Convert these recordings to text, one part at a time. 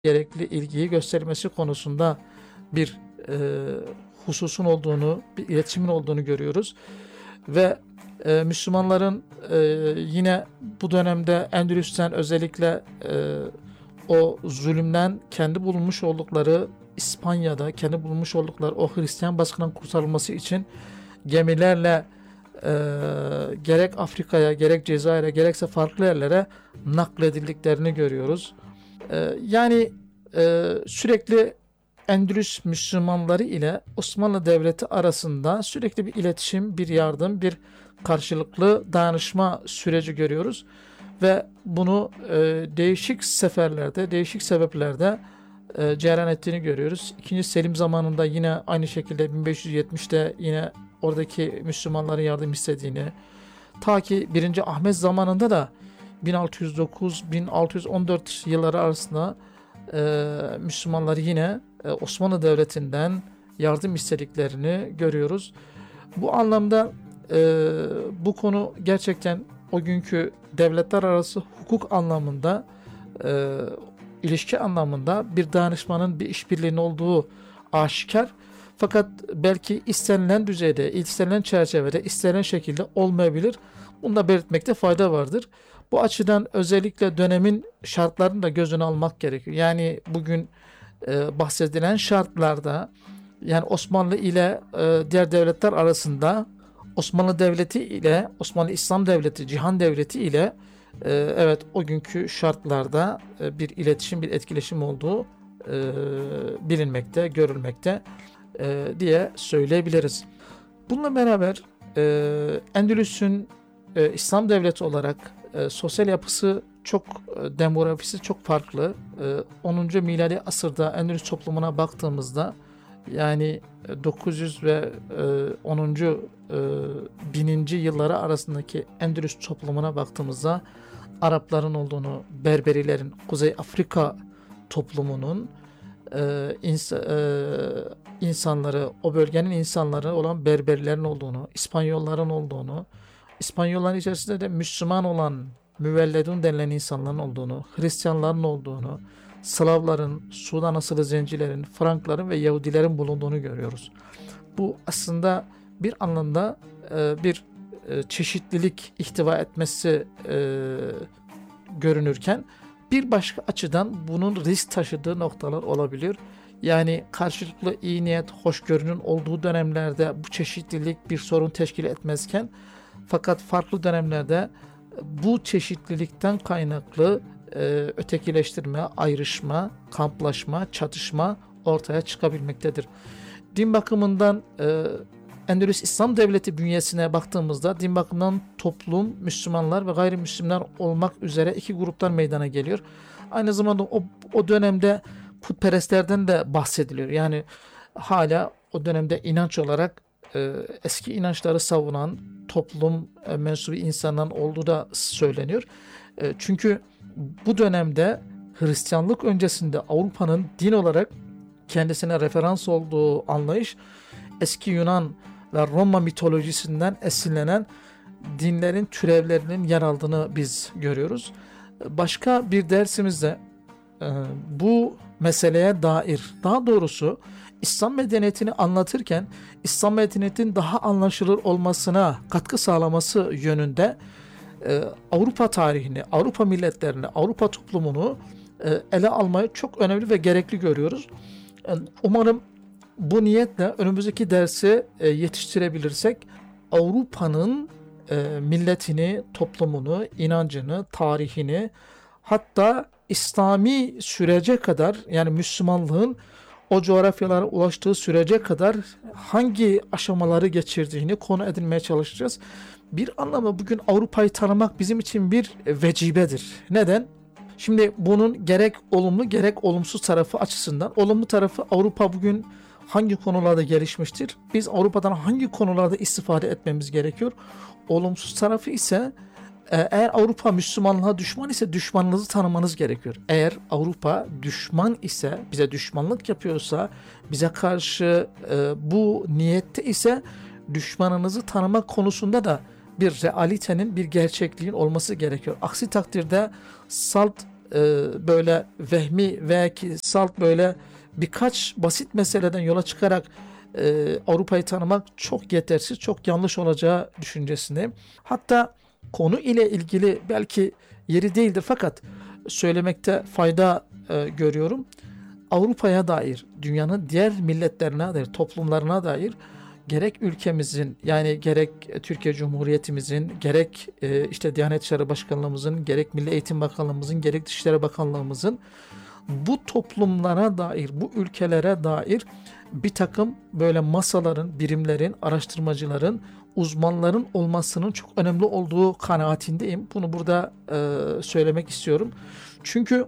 gerekli ilgiyi gösterilmesi konusunda bir hususun olduğunu, bir iletişimin olduğunu görüyoruz. Ve Müslümanların yine bu dönemde Endülüs'ten özellikle o zulümden kendi bulunmuş oldukları İspanya'da, kendi bulunmuş oldukları o Hristiyan baskından kurtarılması için gemilerle gerek Afrika'ya, gerek Cezayir'e, gerekse farklı yerlere nakledildiklerini görüyoruz. Yani sürekli Endülüs Müslümanları ile Osmanlı Devleti arasında sürekli bir iletişim, bir yardım, bir karşılıklı dayanışma süreci görüyoruz. Ve bunu değişik seferlerde, değişik sebeplerde cereyan ettiğini görüyoruz. İkinci Selim zamanında yine aynı şekilde 1570'te yine oradaki Müslümanların yardım istediğini, ta ki 1. Ahmet zamanında da 1609-1614 yılları arasında Müslümanlar yine Osmanlı Devleti'nden yardım istediklerini görüyoruz. Bu anlamda bu konu gerçekten o günkü devletler arası hukuk anlamında, ilişki anlamında bir dayanışmanın, bir işbirliğinin olduğu aşikar. Fakat belki istenilen düzeyde, istenilen çerçevede, istenilen şekilde olmayabilir. Bunu da belirtmekte fayda vardır. Bu açıdan özellikle dönemin şartlarını da göz önüne almak gerekiyor. Yani bugün bahsedilen şartlarda, yani Osmanlı ile diğer devletler arasında Osmanlı Devleti ile Osmanlı İslam Devleti, Cihan Devleti ile evet o günkü şartlarda bir iletişim, bir etkileşim olduğu bilinmekte, görülmekte diye söyleyebiliriz. Bununla beraber Endülüs'ün İslam Devleti olarak sosyal yapısı çok, demografisi çok farklı. 10. miladi asırda Endülüs toplumuna baktığımızda, yani 900 ve 10. 1000. yılları arasındaki Endülüs toplumuna baktığımızda Arapların olduğunu, Berberilerin, Kuzey Afrika toplumunun insanları, o bölgenin insanları olan Berberlerin olduğunu, İspanyolların olduğunu, İspanyolların içerisinde de Müslüman olan Müvelledun denilen insanların olduğunu, Hristiyanların olduğunu, Slavların, Sudan asıllı zencilerin, Frankların ve Yahudilerin bulunduğunu görüyoruz. Bu aslında bir anlamda bir çeşitlilik ihtiva etmesi görünürken, bir başka açıdan bunun risk taşıdığı noktalar olabiliyor. Yani karşılıklı iyi niyet, hoşgörünün olduğu dönemlerde bu çeşitlilik bir sorun teşkil etmezken, fakat farklı dönemlerde bu çeşitlilikten kaynaklı ötekileştirme, ayrışma, kamplaşma, çatışma ortaya çıkabilmektedir. Din bakımından Endülüs İslam Devleti bünyesine baktığımızda din bakımından toplum, Müslümanlar ve gayrimüslimler olmak üzere iki gruplar meydana geliyor. Aynı zamanda o dönemde putperestlerden de bahsediliyor. Yani hala o dönemde inanç olarak eski inançları savunan toplum mensubu insanların olduğu da söyleniyor. Çünkü bu dönemde Hristiyanlık öncesinde Avrupa'nın din olarak kendisine referans olduğu anlayış, eski Yunan ve Roma mitolojisinden esinlenen dinlerin türevlerinin yer aldığını biz görüyoruz. Başka bir dersimizde bu meseleye dair, daha doğrusu İslam medeniyetini anlatırken İslam medeniyetinin daha anlaşılır olmasına katkı sağlaması yönünde Avrupa tarihini, Avrupa milletlerini, Avrupa toplumunu ele almayı çok önemli ve gerekli görüyoruz. Umarım bu niyetle önümüzdeki dersi yetiştirebilirsek Avrupa'nın milletini, toplumunu, inancını, tarihini, hatta İslami sürece kadar, yani Müslümanlığın o coğrafyalara ulaştığı sürece kadar hangi aşamaları geçirdiğini konu edinmeye çalışacağız. Bir anlamda bugün Avrupa'yı tanımak bizim için bir vecibedir. Neden? Şimdi bunun gerek olumlu gerek olumsuz tarafı açısından, olumlu tarafı, Avrupa bugün hangi konularda gelişmiştir? Biz Avrupa'dan hangi konularda istifade etmemiz gerekiyor? Olumsuz tarafı ise, eğer Avrupa Müslümanlığa düşman ise düşmanınızı tanımanız gerekiyor. Eğer Avrupa düşman ise, bize düşmanlık yapıyorsa, bize karşı bu niyette ise düşmanınızı tanımak konusunda da bir realitenin, bir gerçekliğin olması gerekiyor. Aksi takdirde salt böyle vehmi veya ki salt böyle birkaç basit meseleden yola çıkarak Avrupa'yı tanımak çok yetersiz, çok yanlış olacağı düşüncesindeyim. Hatta konu ile ilgili belki yeri değildir fakat söylemekte fayda görüyorum. Avrupa'ya dair, dünyanın diğer milletlerine dair, toplumlarına dair gerek ülkemizin yani gerek Türkiye Cumhuriyetimizin, gerek işte Diyanet İşleri Başkanlığımızın, gerek Milli Eğitim Bakanlığımızın, gerek Dışişleri Bakanlığımızın bu toplumlara dair, bu ülkelere dair bir takım böyle masaların, birimlerin, araştırmacıların, uzmanların olmasının çok önemli olduğu kanaatindeyim. Bunu burada söylemek istiyorum. Çünkü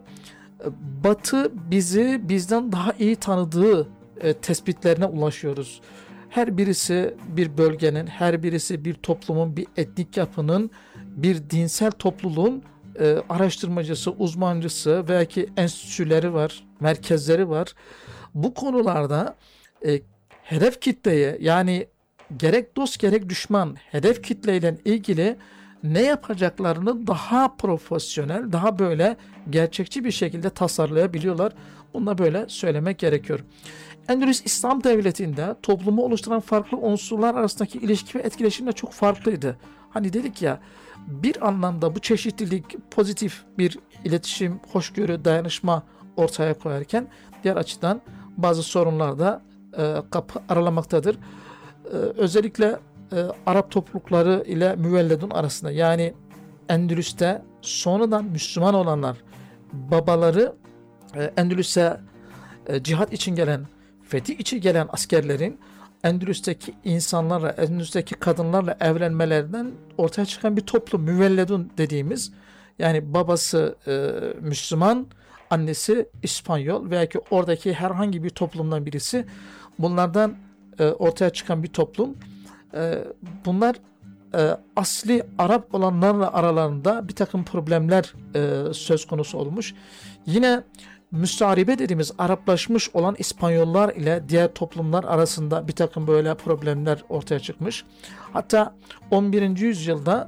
Batı bizi bizden daha iyi tanıdığı tespitlerine ulaşıyoruz. Her birisi bir bölgenin, her birisi bir toplumun, bir etnik yapının, bir dinsel topluluğun araştırmacısı, uzmancısı, belki enstitüleri var, merkezleri var. Bu konularda hedef kitleye yani gerek dost gerek düşman hedef kitleyle ilgili ne yapacaklarını daha profesyonel, daha böyle gerçekçi bir şekilde tasarlayabiliyorlar. Bunu da böyle söylemek gerekiyor. Endülüs İslam Devleti'nde toplumu oluşturan farklı unsurlar arasındaki ilişki ve etkileşim de çok farklıydı. Hani dedik ya, bir anlamda bu çeşitlilik pozitif bir iletişim, hoşgörü, dayanışma ortaya koyarken diğer açıdan bazı sorunlar da kapı aralamaktadır. Özellikle Arap toplulukları ile müvelledun arasında yani Endülüs'te sonradan Müslüman olanlar babaları Endülüs'e cihat için gelen, fetih için gelen askerlerin Endülüs'teki insanlarla, Endülüs'teki kadınlarla evlenmelerinden ortaya çıkan bir toplum, müvelledun dediğimiz, yani babası Müslüman, annesi İspanyol veya ki oradaki herhangi bir toplumdan birisi, bunlardan ortaya çıkan bir toplum. Bunlar asli Arap olanlarla aralarında bir takım problemler söz konusu olmuş. Yine müstaribe dediğimiz Araplaşmış olan İspanyollar ile diğer toplumlar arasında bir takım böyle problemler ortaya çıkmış. Hatta 11. yüzyılda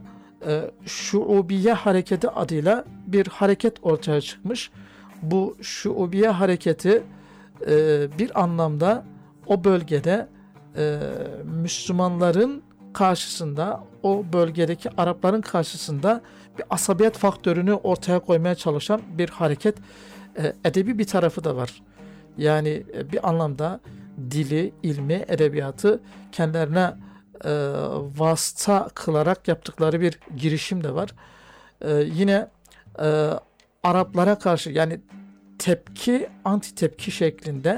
Şuubiye hareketi adıyla bir hareket ortaya çıkmış. Bu Şuubiye hareketi bir anlamda o bölgede Müslümanların karşısında, o bölgedeki Arapların karşısında bir asabiyet faktörünü ortaya koymaya çalışan bir hareket. Edebi bir tarafı da var. Yani bir anlamda dili, ilmi, edebiyatı kendilerine vasıta kılarak yaptıkları bir girişim de var. Yine Araplara karşı yani tepki, anti tepki şeklinde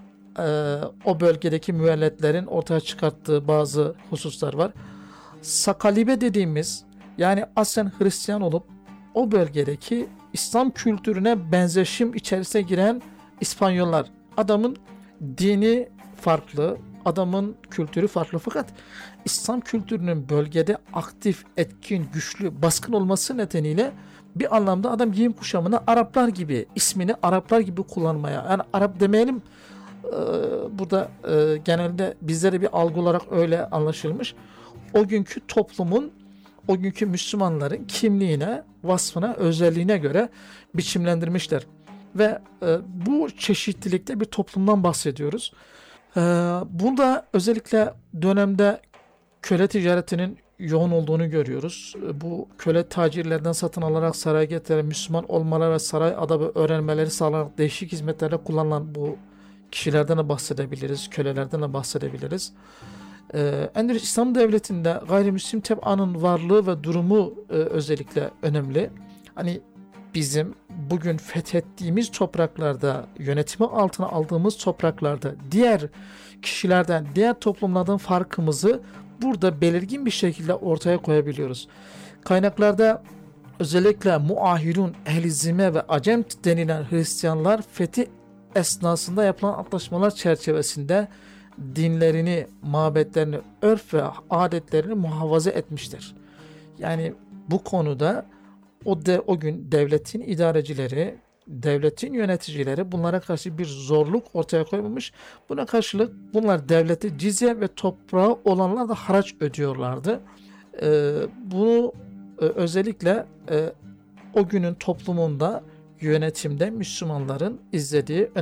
o bölgedeki müvelletlerin ortaya çıkarttığı bazı hususlar var. Sakalibe dediğimiz, yani aslen Hristiyan olup o bölgedeki İslam kültürüne benzeşim içerisine giren İspanyollar. Adamın dini farklı, adamın kültürü farklı, fakat İslam kültürünün bölgede aktif, etkin, güçlü, baskın olması nedeniyle bir anlamda adam giyim kuşamını Araplar gibi, ismini Araplar gibi kullanmaya, yani Arap demeyelim, burada genelde bizlere bir algı olarak öyle anlaşılmış. O günkü toplumun, o günkü Müslümanların kimliğine, vasfına, özelliğine göre biçimlendirmişler. Ve bu çeşitlilikte bir toplumdan bahsediyoruz. Burada özellikle dönemde köle ticaretinin yoğun olduğunu görüyoruz. Bu köle tacirlerden satın alarak saraya getirilen, Müslüman olmaları ve saray adabı öğrenmeleri sağlanan değişik hizmetlerle kullanılan bu kişilerden de bahsedebiliriz, kölelerden de bahsedebiliriz. Endülüs İslam Devleti'nde gayrimüslim tebaanın varlığı ve durumu özellikle önemli. Hani bizim bugün fethettiğimiz topraklarda, yönetimi altına aldığımız topraklarda diğer kişilerden, diğer toplumlardan farkımızı burada belirgin bir şekilde ortaya koyabiliyoruz. Kaynaklarda özellikle muahirun, ehli zime ve acem denilen Hristiyanlar fetih esnasında yapılan antlaşmalar çerçevesinde dinlerini, mabetlerini, örf ve adetlerini muhafaza etmiştir. Yani bu konuda o gün devletin idarecileri, devletin yöneticileri bunlara karşı bir zorluk ortaya koymamış. Buna karşılık bunlar devlete cizye ve toprağı olanlar da haraç ödüyorlardı. Bunu özellikle o günün toplumunda yönetimde Müslümanların izlediği